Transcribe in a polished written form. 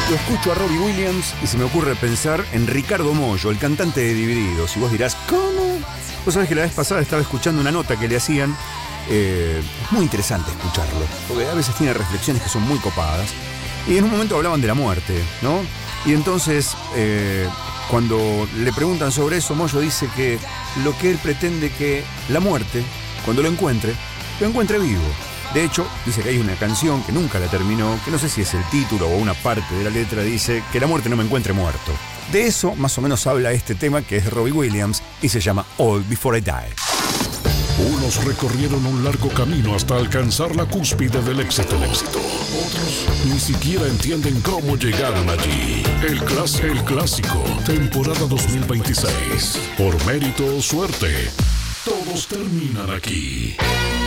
Lo escucho a Robbie Williams y se me ocurre pensar en Ricardo Mollo, el cantante de Divididos. Y vos dirás, ¿cómo? Vos sabés que la vez pasada estaba escuchando una nota que le hacían. Es muy interesante escucharlo, porque a veces tiene reflexiones que son muy copadas. Y en un momento hablaban de la muerte, ¿no? Y entonces, cuando le preguntan sobre eso, Mollo dice que lo que él pretende que la muerte, cuando lo encuentre vivo. De hecho, dice que hay una canción que nunca la terminó, que no sé si es el título o una parte de la letra, dice que la muerte no me encuentre muerto. De eso más o menos habla este tema, que es Robbie Williams y se llama All Before I Die. Unos recorrieron un largo camino hasta alcanzar la cúspide del éxito. Otros ni siquiera entienden cómo llegaron allí. El clásico, temporada 2026. Por mérito o suerte, todos terminan aquí.